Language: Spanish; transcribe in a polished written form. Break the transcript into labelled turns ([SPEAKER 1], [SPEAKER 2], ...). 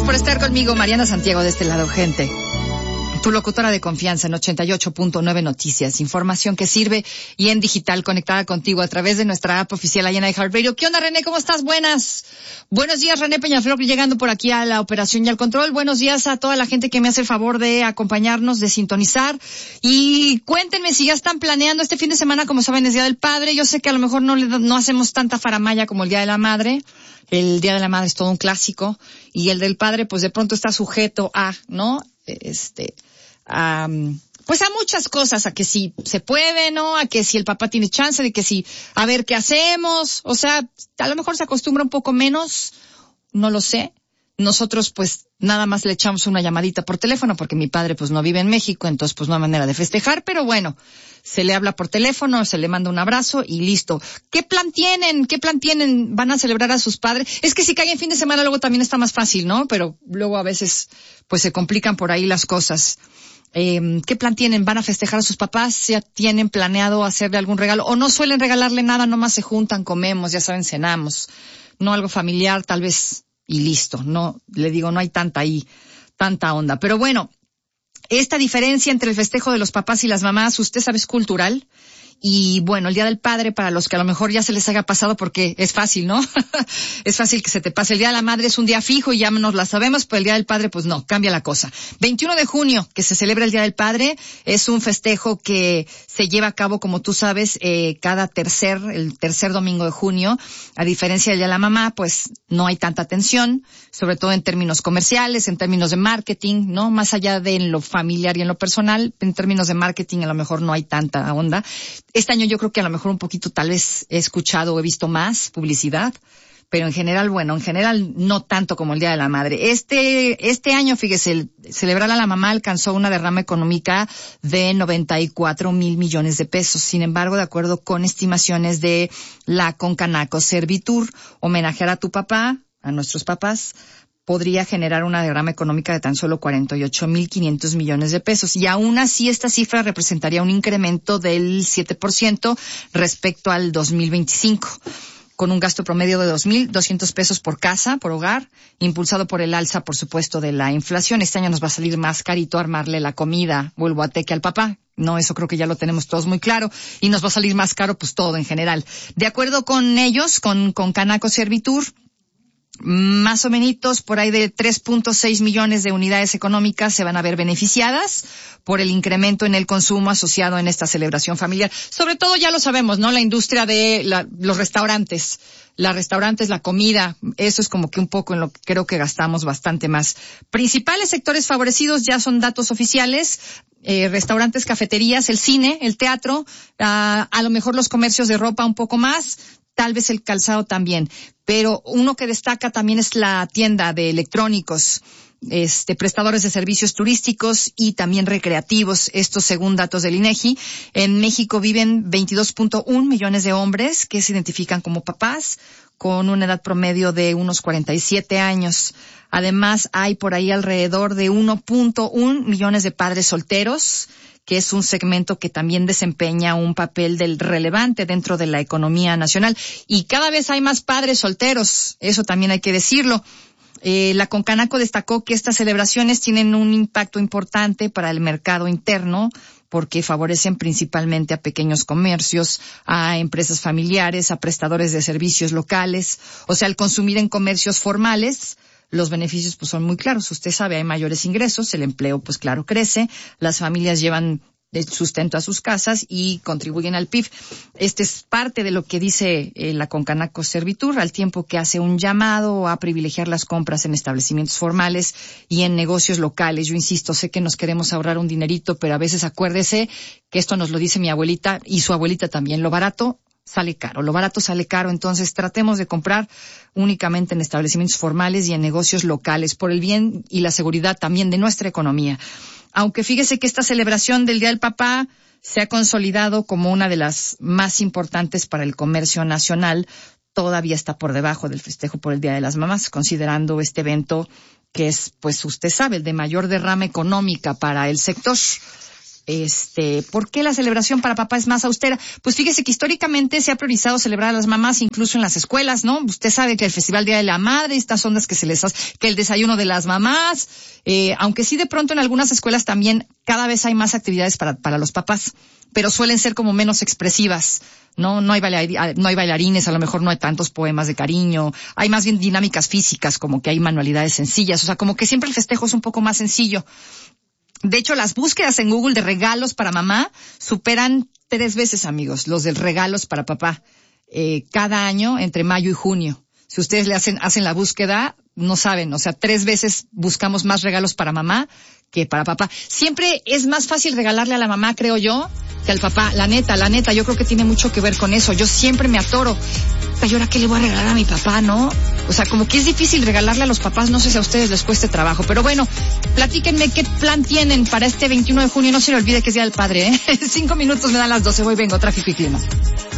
[SPEAKER 1] por estar conmigo, Mariana Santiago, de este lado, gente. Tu locutora de confianza en 88.9 Noticias, información que sirve y en digital, conectada contigo a través de nuestra app oficial allá en iHeartRadio. ¿Qué onda, René? ¿Cómo estás? Buenos días, René Peñaflor, llegando por aquí a la operación y al control. Buenos días a toda la gente que me hace el favor de acompañarnos, de sintonizar. Y cuéntenme si ya están planeando este fin de semana, como saben, es Día del Padre. Yo sé que a lo mejor no hacemos tanta faramalla como el Día de la Madre. El Día de la Madre es todo un clásico. Y el del Padre, pues de pronto está sujeto a, ¿no? Pues a muchas cosas, a que si se puede, ¿no? A que si el papá tiene chance, de que si, a ver qué hacemos. O sea, a lo mejor se acostumbra un poco menos, no lo sé. Nosotros, pues, nada más le echamos una llamadita por teléfono, porque mi padre, pues, no vive en México, entonces, pues, no hay manera de festejar, pero bueno, se le habla por teléfono, se le manda un abrazo y listo. ¿Qué plan tienen? ¿Van a celebrar a sus padres? Es que si cae en fin de semana, luego también está más fácil, ¿no? Pero luego a veces, pues, se complican por ahí las cosas. ¿Qué plan tienen? ¿Van a festejar a sus papás? ¿Ya tienen planeado hacerle algún regalo? ¿O no suelen regalarle nada? Nomás se juntan, comemos, ya saben, cenamos. No algo familiar, tal vez, y listo. No, le digo, no hay tanta onda. Pero bueno, esta diferencia entre el festejo de los papás y las mamás, usted sabe, es cultural. Y bueno, el Día del Padre, para los que a lo mejor ya se les haya pasado, porque es fácil, ¿no? Es fácil que se te pase. El Día de la Madre es un día fijo y ya nos la sabemos, pero el Día del Padre, pues no, cambia la cosa. 21 de junio, que se celebra el Día del Padre, es un festejo que se lleva a cabo, como tú sabes, el tercer domingo de junio. A diferencia del Día de la Mamá, pues no hay tanta atención, sobre todo en términos comerciales, en términos de marketing, ¿no? Más allá de en lo familiar y en lo personal, en términos de marketing a lo mejor no hay tanta onda. Este año yo creo que a lo mejor un poquito tal vez he escuchado o he visto más publicidad, pero en general no tanto como el Día de la Madre. Este año, fíjese, celebrar a la mamá alcanzó una derrama económica de 94 mil millones de pesos. Sin embargo, de acuerdo con estimaciones de la Concanaco Servitur, homenajear a tu papá, a nuestros papás, podría generar una derrama económica de tan solo 48,500 millones de pesos. Y aún así, esta cifra representaría un incremento del 7% respecto al 2025, con un gasto promedio de 2,200 pesos por casa, por hogar, impulsado por el alza, por supuesto, de la inflación. Este año nos va a salir más carito armarle la comida o el guateque al papá. No, eso creo que ya lo tenemos todos muy claro. Y nos va a salir más caro, pues todo en general. De acuerdo con ellos, con Canaco Servitur, más o menos por ahí de 3.6 millones de unidades económicas se van a ver beneficiadas por el incremento en el consumo asociado en esta celebración familiar. Sobre todo, ya lo sabemos, ¿no? La industria de los restaurantes. La comida, eso es como que un poco en lo que creo que gastamos bastante más. Principales sectores favorecidos ya son datos oficiales. Restaurantes, cafeterías, el cine, el teatro, a lo mejor los comercios de ropa un poco más, tal vez el calzado también, pero uno que destaca también es la tienda de electrónicos, prestadores de servicios turísticos y también recreativos, esto según datos del INEGI. En México viven 22.1 millones de hombres que se identifican como papás, con una edad promedio de unos 47 años. Además, hay por ahí alrededor de 1.1 millones de padres solteros, que es un segmento que también desempeña un papel relevante dentro de la economía nacional. Y cada vez hay más padres solteros, eso también hay que decirlo. La Concanaco destacó que estas celebraciones tienen un impacto importante para el mercado interno, porque favorecen principalmente a pequeños comercios, a empresas familiares, a prestadores de servicios locales. O sea, al consumir en comercios formales, los beneficios pues son muy claros. Usted sabe, hay mayores ingresos, el empleo pues claro crece, las familias llevan el sustento a sus casas y contribuyen al PIB. Este es parte de lo que dice la Concanaco Servitur, al tiempo que hace un llamado a privilegiar las compras en establecimientos formales y en negocios locales. Yo insisto, sé que nos queremos ahorrar un dinerito, pero a veces acuérdese que esto nos lo dice mi abuelita y su abuelita también, lo barato sale caro, entonces tratemos de comprar únicamente en establecimientos formales y en negocios locales, por el bien y la seguridad también de nuestra economía. Aunque fíjese que esta celebración del Día del Papá se ha consolidado como una de las más importantes para el comercio nacional, todavía está por debajo del festejo por el Día de las Mamás, considerando este evento que es, pues usted sabe, el de mayor derrama económica para el sector. ¿por qué la celebración para papá es más austera? Pues fíjese que históricamente se ha priorizado celebrar a las mamás incluso en las escuelas, ¿no? Usted sabe que el Festival Día de la Madre, estas ondas que se les hace, que el desayuno de las mamás, aunque sí de pronto en algunas escuelas también cada vez hay más actividades para los papás, pero suelen ser como menos expresivas, ¿no? No hay bailarines, a lo mejor no hay tantos poemas de cariño, hay más bien dinámicas físicas, como que hay manualidades sencillas, o sea, como que siempre el festejo es un poco más sencillo. De hecho, las búsquedas en Google de regalos para mamá superan 3 veces, amigos, los de regalos para papá, cada año entre mayo y junio. Si ustedes le hacen la búsqueda, no saben, o sea, 3 veces buscamos más regalos para mamá que para papá. Siempre es más fácil regalarle a la mamá, creo yo, que al papá. La neta, yo creo que tiene mucho que ver con eso. Yo siempre me atoro. ¿Y ahora qué le voy a regalar a mi papá, no? O sea, como que es difícil regalarle a los papás, no sé si a ustedes les cueste trabajo. Pero bueno, platíquenme qué plan tienen para este 21 de junio. No se le olvide que es Día del Padre, 5 minutos me dan las 12, voy, vengo, tráfico y clima.